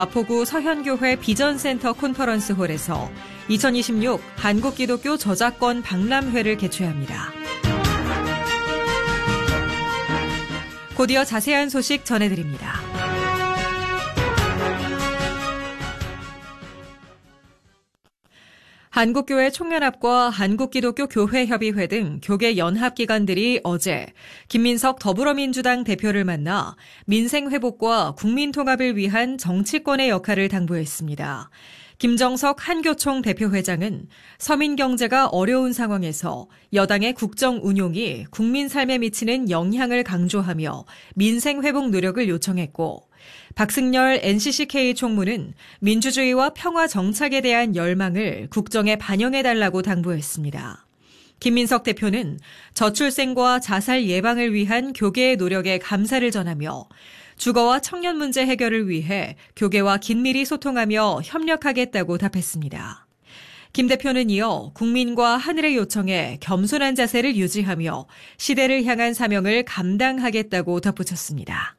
마포구 서현교회 비전센터 컨퍼런스홀에서 2026 한국기독교 저작권 박람회를 개최합니다. 곧이어 자세한 소식 전해드립니다. 한국교회 총연합과 한국기독교교회협의회 등 교계 연합기관들이 어제 김민석 더불어민주당 대표를 만나 민생회복과 국민통합을 위한 정치권의 역할을 당부했습니다. 김정석 한교총 대표회장은 서민경제가 어려운 상황에서 여당의 국정 운용이 국민 삶에 미치는 영향을 강조하며 민생회복 노력을 요청했고, 박승열 NCCK 총무는 민주주의와 평화 정착에 대한 열망을 국정에 반영해달라고 당부했습니다. 김민석 대표는 저출생과 자살 예방을 위한 교계의 노력에 감사를 전하며 주거와 청년 문제 해결을 위해 교계와 긴밀히 소통하며 협력하겠다고 답했습니다. 김 대표는 이어 국민과 하늘의 요청에 겸손한 자세를 유지하며 시대를 향한 사명을 감당하겠다고 덧붙였습니다.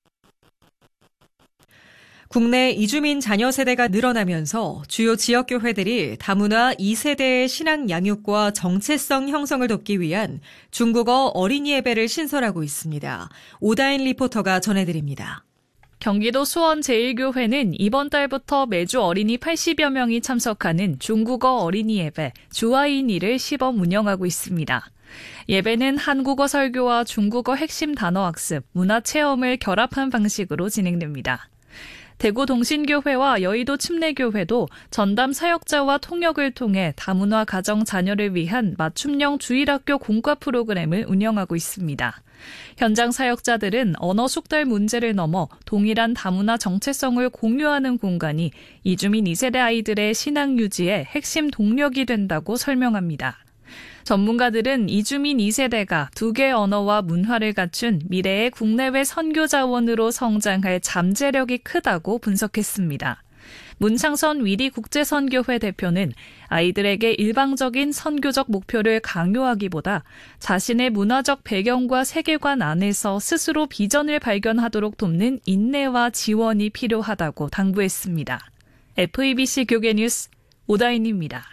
국내 이주민 자녀 세대가 늘어나면서 주요 지역교회들이 다문화 2세대의 신앙 양육과 정체성 형성을 돕기 위한 중국어 어린이 예배를 신설하고 있습니다. 오다인 리포터가 전해드립니다. 경기도 수원 제1교회는 이번 달부터 매주 어린이 80여 명이 참석하는 중국어 어린이 예배 주아이니를 시범 운영하고 있습니다. 예배는 한국어 설교와 중국어 핵심 단어 학습, 문화 체험을 결합한 방식으로 진행됩니다. 대구 동신교회와 여의도 침례교회도 전담 사역자와 통역을 통해 다문화 가정 자녀를 위한 맞춤형 주일학교 공과 프로그램을 운영하고 있습니다. 현장 사역자들은 언어 숙달 문제를 넘어 동일한 다문화 정체성을 공유하는 공간이 이주민 2세대 아이들의 신앙 유지에 핵심 동력이 된다고 설명합니다. 전문가들은 이주민 2세대가 두 개의 언어와 문화를 갖춘 미래의 국내외 선교 자원으로 성장할 잠재력이 크다고 분석했습니다. 문창선 위리국제선교회 대표는 아이들에게 일방적인 선교적 목표를 강요하기보다 자신의 문화적 배경과 세계관 안에서 스스로 비전을 발견하도록 돕는 인내와 지원이 필요하다고 당부했습니다. FEBC 교계뉴스 오다인입니다.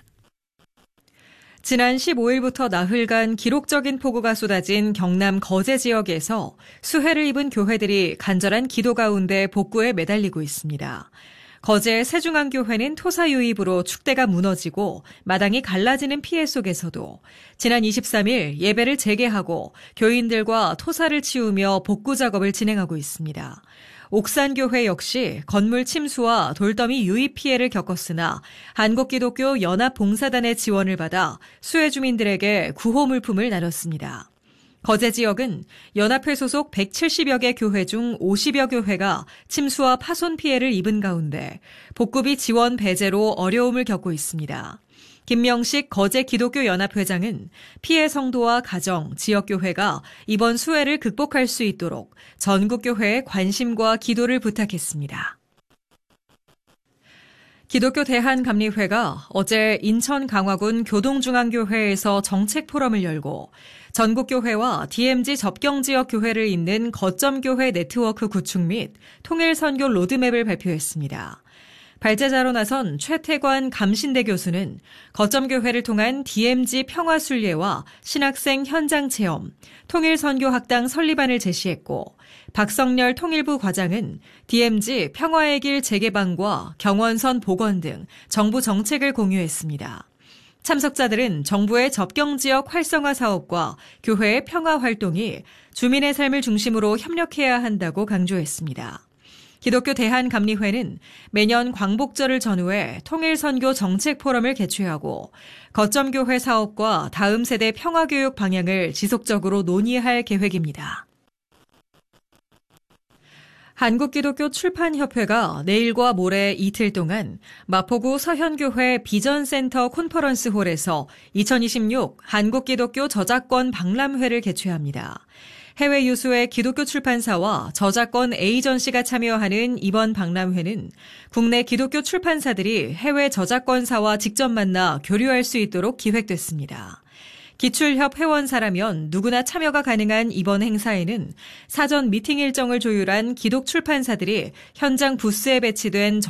지난 15일부터 나흘간 기록적인 폭우가 쏟아진 경남 거제 지역에서 수해를 입은 교회들이 간절한 기도 가운데 복구에 매달리고 있습니다. 거제 세중앙교회는 토사 유입으로 축대가 무너지고 마당이 갈라지는 피해 속에서도 지난 23일 예배를 재개하고 교인들과 토사를 치우며 복구 작업을 진행하고 있습니다. 옥산교회 역시 건물 침수와 돌더미 유입 피해를 겪었으나 한국기독교 연합봉사단의 지원을 받아 수해 주민들에게 구호 물품을 나눴습니다. 거제 지역은 연합회 소속 170여 개 교회 중 50여 교회가 침수와 파손 피해를 입은 가운데 복구비 지원 배제로 어려움을 겪고 있습니다. 김명식 거제 기독교 연합회장은 피해 성도와 가정, 지역교회가 이번 수해를 극복할 수 있도록 전국교회의 관심과 기도를 부탁했습니다. 기독교 대한감리회가 어제 인천 강화군 교동중앙교회에서 정책 포럼을 열고 전국교회와 DMZ 접경지역 교회를 잇는 거점교회 네트워크 구축 및 통일선교 로드맵을 발표했습니다. 발제자로 나선 최태관 감신대 교수는 거점교회를 통한 DMZ 평화순례와 신학생 현장체험, 통일선교학당 설립안을 제시했고, 박성렬 통일부 과장은 DMZ 평화의 길 재개방과 경원선 복원 등 정부 정책을 공유했습니다. 참석자들은 정부의 접경지역 활성화 사업과 교회의 평화 활동이 주민의 삶을 중심으로 협력해야 한다고 강조했습니다. 기독교 대한감리회는 매년 광복절을 전후해 통일선교 정책 포럼을 개최하고 거점교회 사업과 다음 세대 평화교육 방향을 지속적으로 논의할 계획입니다. 한국기독교 출판협회가 내일과 모레 이틀 동안 마포구 서현교회 비전센터 컨퍼런스홀에서 2026 한국기독교 저작권 박람회를 개최합니다. 해외 유수의 기독교 출판사와 저작권 에이전시가 참여하는 이번 박람회는 국내 기독교 출판사들이 해외 저작권사와 직접 만나 교류할 수 있도록 기획됐습니다. 기출협 회원사라면 누구나 참여가 가능한 이번 행사에는 사전 미팅 일정을 조율한 기독 출판사들이 현장 부스에 배치된